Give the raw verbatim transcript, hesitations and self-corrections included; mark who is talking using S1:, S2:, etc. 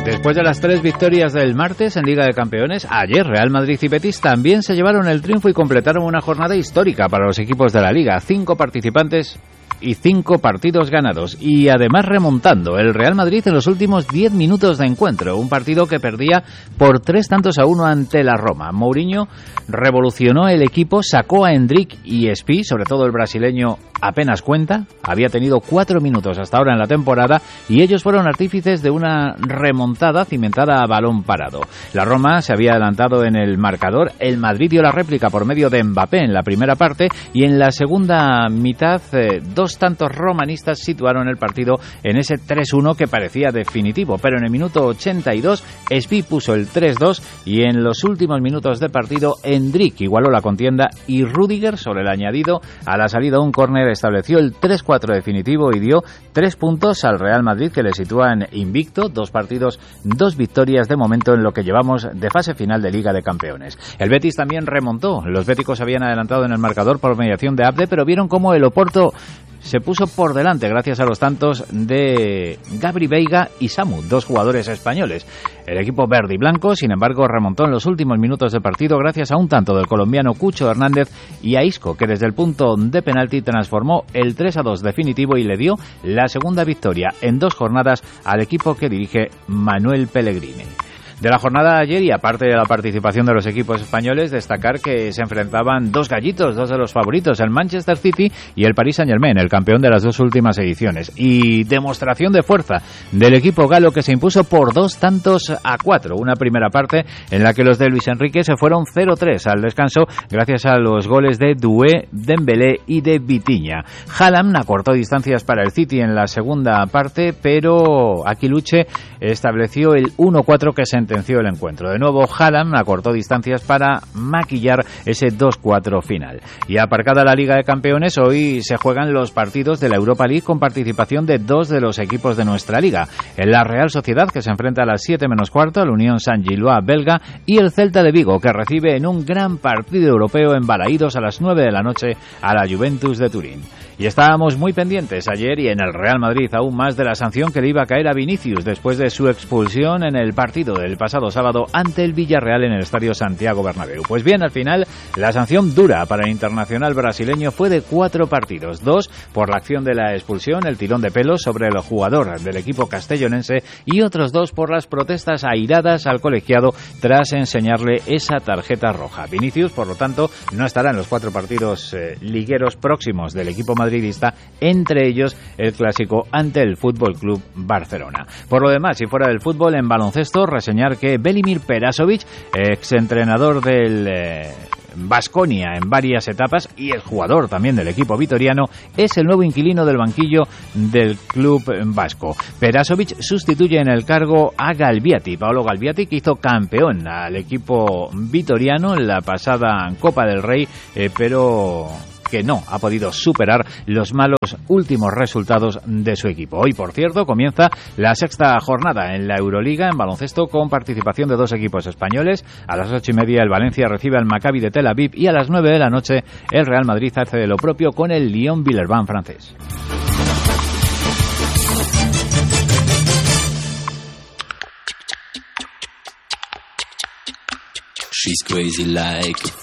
S1: Después de las tres victorias del martes en Liga de Campeones, ayer Real Madrid y Betis también se llevaron el triunfo y completaron una jornada histórica para los equipos de la Liga. Cinco participantes y cinco partidos ganados. Y además remontando el Real Madrid en los últimos diez minutos de encuentro. Un partido que perdía por tres tantos a uno ante la Roma. Mourinho revolucionó el equipo, sacó a Endrick y Espí, sobre todo el brasileño apenas cuenta. Había tenido cuatro minutos hasta ahora en la temporada y ellos fueron artífices de una remontada cimentada a balón parado. La Roma se había adelantado en el marcador. El Madrid dio la réplica por medio de Mbappé en la primera parte y en la segunda mitad eh, dos tantos romanistas situaron el partido en ese tres uno que parecía definitivo, pero en el minuto ochenta y dos Espí puso el tres dos y en los últimos minutos de partido Endrick igualó la contienda y Rüdiger, sobre el añadido a la salida de un córner, estableció el tres cuatro definitivo y dio tres puntos al Real Madrid, que le sitúa en invicto, dos partidos, dos victorias de momento en lo que llevamos de fase final de Liga de Campeones. El Betis también remontó. Los béticos habían adelantado en el marcador por mediación de Abde, pero vieron cómo el Oporto se puso por delante gracias a los tantos de Gabri Veiga y Samu, dos jugadores españoles. El equipo verde y blanco, sin embargo, remontó en los últimos minutos de partido gracias a un tanto del colombiano Cucho Hernández y a Isco, que desde el punto de penalti transformó el tres a dos definitivo y le dio la segunda victoria en dos jornadas al equipo que dirige Manuel Pellegrini. De la jornada de ayer, y aparte de la participación de los equipos españoles, destacar que se enfrentaban dos gallitos, dos de los favoritos, el Manchester City y el Paris Saint-Germain, el campeón de las dos últimas ediciones. Y demostración de fuerza del equipo galo, que se impuso por dos tantos a cuatro. Una primera parte en la que los de Luis Enrique se fueron cero tres al descanso gracias a los goles de Doué, Dembélé y de Vitinha. Haaland acortó distancias para el City en la segunda parte, pero Aquiluche estableció el uno cuatro que se sentenció el encuentro. De nuevo, Haaland acortó distancias para maquillar ese dos cuatro final. Y aparcada la Liga de Campeones, hoy se juegan los partidos de la Europa League con participación de dos de los equipos de nuestra liga. En la Real Sociedad, que se enfrenta a las siete menos cuarto al Unión Saint-Gilloise belga, y el Celta de Vigo, que recibe en un gran partido europeo en Balaídos a las nueve de la noche a la Juventus de Turín. Y estábamos muy pendientes ayer y en el Real Madrid aún más de la sanción que le iba a caer a Vinicius después de su expulsión en el partido del pasado sábado ante el Villarreal en el Estadio Santiago Bernabéu. Pues bien, al final la sanción dura para el internacional brasileño fue de cuatro partidos, dos por la acción de la expulsión, el tirón de pelos sobre el jugador del equipo castellonense, y otros dos por las protestas airadas al colegiado tras enseñarle esa tarjeta roja. Vinicius, por lo tanto, no estará en los cuatro partidos eh, ligueros próximos del equipo madridista, entre ellos el clásico ante el Fútbol Club Barcelona. Por lo demás, y fuera del fútbol, en baloncesto, reseñar que Velimir Perasovic, exentrenador del eh, Baskonia en varias etapas y el jugador también del equipo vitoriano, es el nuevo inquilino del banquillo del club vasco. Perasovic sustituye en el cargo a Galbiati, Paolo Galbiati, que hizo campeón al equipo vitoriano en la pasada Copa del Rey, eh, pero que no ha podido superar los malos últimos resultados de su equipo. Hoy, por cierto, comienza la sexta jornada en la Euroliga en baloncesto con participación de dos equipos españoles. A las ocho y media el Valencia recibe al Maccabi de Tel Aviv y a las nueve de la noche el Real Madrid hace de lo propio con el Lyon Villeurbanne francés. She's crazy like